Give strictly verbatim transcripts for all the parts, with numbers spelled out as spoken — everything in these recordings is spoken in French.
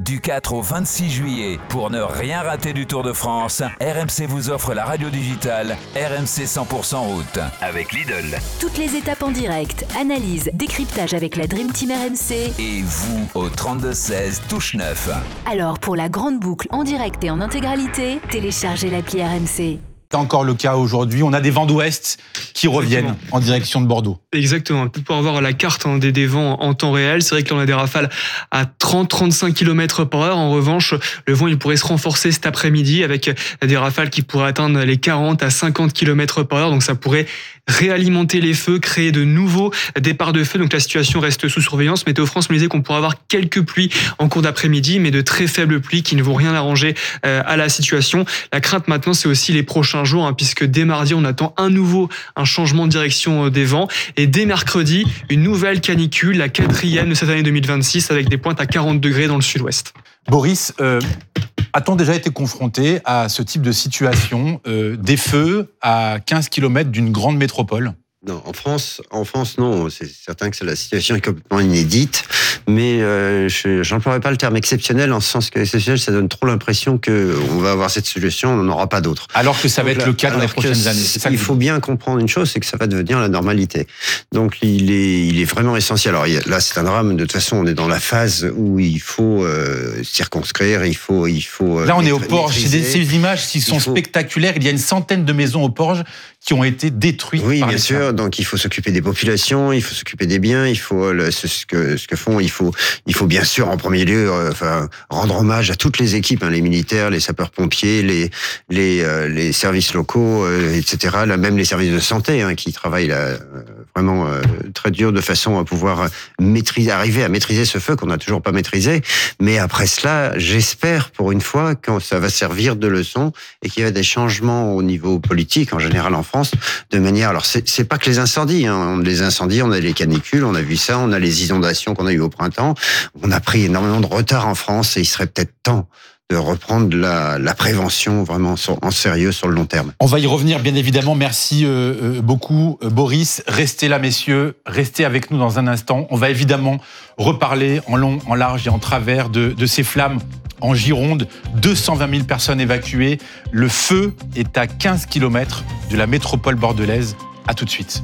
Du quatre au vingt-six juillet, pour ne rien rater du Tour de France, R M C vous offre la radio digitale R M C cent pour cent route avec Lidl. Toutes les étapes en direct, analyse, décryptage avec la Dream Team R M C. Et vous au trente-deux seize, touche neuf. Alors pour la grande boucle en direct et en intégralité, téléchargez l'appli R M C. C'est encore le cas aujourd'hui. On a des vents d'ouest qui reviennent Exactement. en direction de Bordeaux. Exactement. Pour avoir la carte hein, des, des vents en temps réel, c'est vrai que là on a des rafales à trente à trente-cinq kilomètres par heure. En revanche, le vent il pourrait se renforcer cet après-midi avec des rafales qui pourraient atteindre les quarante à cinquante kilomètres par heure. Donc ça pourrait réalimenter les feux, créer de nouveaux départs de feu. Donc la situation reste sous surveillance. Météo France me disait qu'on pourrait avoir quelques pluies en cours d'après-midi, mais de très faibles pluies qui ne vont rien arranger euh, à la situation. La crainte maintenant, c'est aussi les prochains jours, hein, puisque dès mardi, on attend un nouveau un changement de direction des vents. Et dès mercredi, une nouvelle canicule, la quatrième de cette année deux mille vingt-six, avec des pointes à quarante degrés dans le sud-ouest. Boris, euh, a-t-on déjà été confronté à ce type de situation, euh, des feux à quinze kilomètres d'une grande métropole ? Non, en France, en France, non. C'est certain que la situation est complètement inédite, mais euh, je n'emploierai pas le terme exceptionnel en ce sens que exceptionnel, ça donne trop l'impression que on va avoir cette situation, on n'en aura pas d'autre. Alors que ça va Donc, être le cas dans les prochaines années. C'est ça il faut bien comprendre une chose, c'est que ça va devenir la normalité. Donc il est, il est vraiment essentiel. Alors là, c'est un drame. De toute façon, on est dans la phase où il faut euh, circonscrire, il faut, il faut. Là, on est au Porge. C'est des, ces images qui sont faut... spectaculaires. Il y a une centaine de maisons au Porge qui ont été détruites. Oui, par bien les sûr. flammes. Donc il faut s'occuper des populations, il faut s'occuper des biens, il faut le, ce, ce que ce que font, il faut il faut bien sûr en premier lieu euh, enfin rendre hommage à toutes les équipes, hein, les militaires, les sapeurs-pompiers, les les euh, les services locaux, euh, et cetera. Là, même les services de santé hein, qui travaillent là euh, vraiment euh, très dur de façon à pouvoir maîtriser, arriver à maîtriser ce feu qu'on n'a toujours pas maîtrisé. Mais après cela, j'espère pour une fois que ça va servir de leçon et qu'il y a des changements au niveau politique en général en France, de manière. Alors c'est c'est pas que les incendies, hein. On a les incendies, on a les canicules, on a vu ça, on a les inondations qu'on a eues au printemps. On a pris énormément de retard en France et il serait peut-être temps de reprendre la, la prévention vraiment sur, en sérieux sur le long terme. On va y revenir bien évidemment. Merci euh, beaucoup euh, Boris. Restez là messieurs, restez avec nous dans un instant. On va évidemment reparler en long, en large et en travers de, de ces flammes en Gironde. deux cent vingt mille personnes évacuées. Le feu est à quinze kilomètres de la métropole bordelaise. À tout de suite.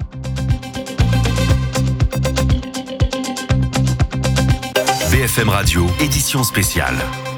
B F M Radio, édition spéciale.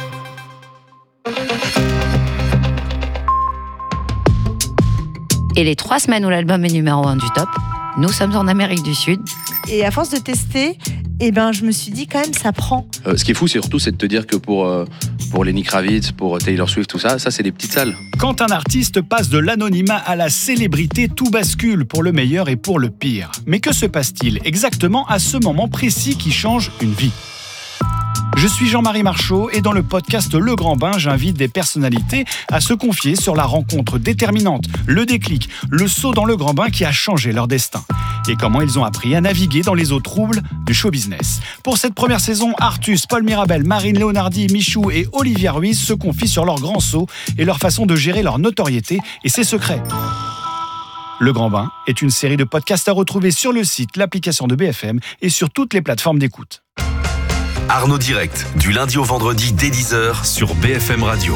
Et les trois semaines où l'album est numéro un du top, nous sommes en Amérique du Sud. Et à force de tester, eh ben, je me suis dit quand même, ça prend. Euh, ce qui est fou, c'est surtout c'est de te dire que pour, euh, pour Lenny Kravitz, pour Taylor Swift, tout ça, ça c'est des petites salles. Quand un artiste passe de l'anonymat à la célébrité, tout bascule pour le meilleur et pour le pire. Mais que se passe-t-il exactement à ce moment précis qui change une vie ? Je suis Jean-Marie Marchaud et dans le podcast Le Grand Bain, j'invite des personnalités à se confier sur la rencontre déterminante, le déclic, le saut dans le grand bain qui a changé leur destin et comment ils ont appris à naviguer dans les eaux troubles du show business. Pour cette première saison, Artus, Paul Mirabel, Marine Leonardi, Michou et Olivia Ruiz se confient sur leur grand saut et leur façon de gérer leur notoriété et ses secrets. Le Grand Bain est une série de podcasts à retrouver sur le site, l'application de B F M et sur toutes les plateformes d'écoute. Arnaud Direct, du lundi au vendredi dès dix heures sur B F M Radio.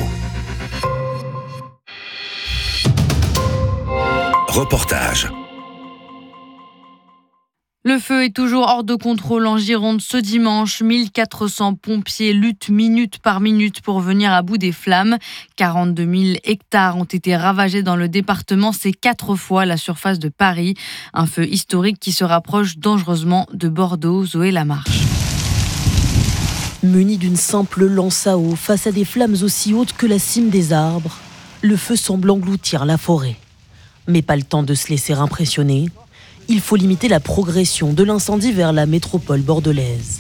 Reportage. Le feu est toujours hors de contrôle en Gironde ce dimanche. mille quatre cents pompiers luttent minute par minute pour venir à bout des flammes. quarante-deux mille hectares ont été ravagés dans le département. C'est quatre fois la surface de Paris. Un feu historique qui se rapproche dangereusement de Bordeaux. Zoé Lamarche. Muni d'une simple lance à eau face à des flammes aussi hautes que la cime des arbres, le feu semble engloutir la forêt. Mais pas le temps de se laisser impressionner. Il faut limiter la progression de l'incendie vers la métropole bordelaise.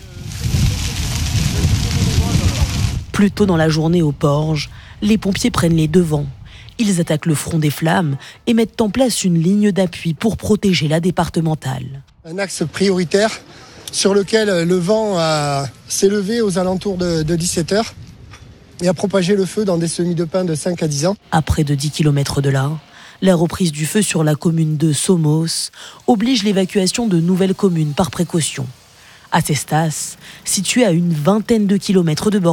Plus tôt dans la journée au Porge, les pompiers prennent les devants. Ils attaquent le front des flammes et mettent en place une ligne d'appui pour protéger la départementale. Un axe prioritaire sur lequel le vent a, s'est levé aux alentours de, de dix-sept heures et a propagé le feu dans des semis de pin de cinq à dix ans. À près de dix kilomètres de là, la reprise du feu sur la commune de Somos oblige l'évacuation de nouvelles communes par précaution. À Cestas, situé à une vingtaine de kilomètres de Bordeaux,